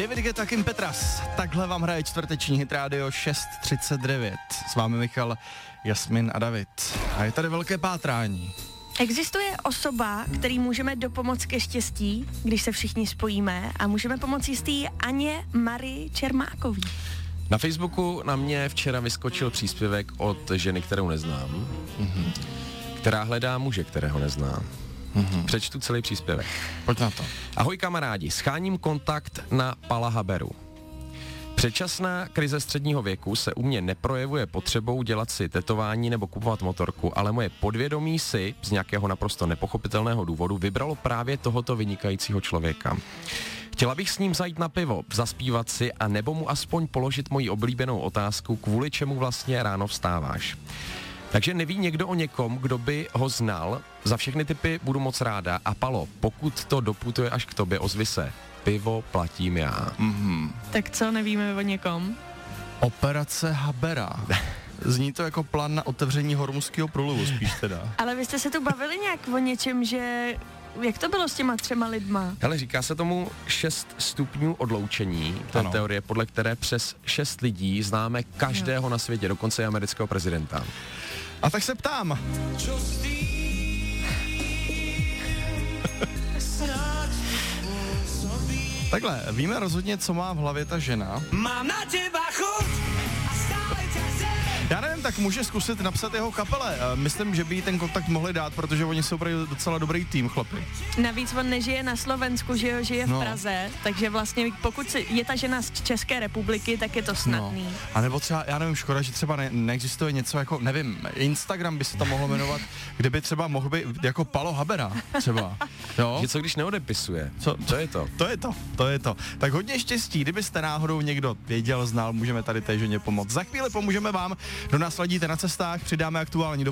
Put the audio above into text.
David Guetta, Kim Petras. Takhle vám hraje čtvrteční hit rádio 6:39. S vámi Michal, Jasmin a David. A je tady velké pátrání. Existuje osoba, který můžeme dopomoct ke štěstí, když se všichni spojíme, a můžeme pomoct jistý Aně Marii Čermákový. Na Facebooku na mě včera vyskočil příspěvek od ženy, kterou neznám, která hledá muže, kterého nezná. Přečtu celý příspěvek. Pojď na to. Ahoj kamarádi, scháním kontakt na Pala Haberu. Předčasná krize středního věku se u mě neprojevuje potřebou dělat si tetování nebo kupovat motorku, ale moje podvědomí si z nějakého naprosto nepochopitelného důvodu vybralo právě tohoto vynikajícího člověka. Chtěla bych s ním zajít na pivo, zaspívat si a nebo mu aspoň položit moji oblíbenou otázku, kvůli čemu vlastně ráno vstáváš. Takže neví někdo o někom, kdo by ho znal? Za všechny tipy budu moc ráda. A Palo, pokud to doputuje až k tobě, ozvi se. Pivo platím já. Tak co, nevíme o někom? Operace Habera. Zní to jako plán na otevření Hormuzského průlivu spíš teda. Ale vy jste se tu bavili nějak o něčem, že... Jak to bylo s těma 3 lidma? Hele, říká se tomu 6 stupňů odloučení. To je teorie, podle které přes 6 lidí známe každého na světě, dokonce i amerického prezidenta. A tak se ptám. Takhle, víme rozhodně, co má v hlavě ta žena. Mám na těba chuť a stále tě. Já nevím, tak může zkusit napsat jeho kapele. Myslím, že by jí ten kontakt mohli dát, protože oni jsou docela dobrý tým, chlapi. Navíc on nežije na Slovensku, že jo, žije v Praze, takže vlastně pokud je ta žena z České republiky, tak je to snadný. A nebo třeba, já nevím, škoda, že třeba neexistuje něco jako, nevím, Instagram by se to mohlo jmenovat, kde by třeba mohl být jako Palo Habera, třeba. Jo? Že co když neodepisuje? Co? To je to. To je to. Tak hodně štěstí, kdybyste náhodou někdo věděl, znal, můžeme tady té ženě pomoct. Za chvíli pomůžeme vám, kdo nás sledíte na cestách, přidáme aktuální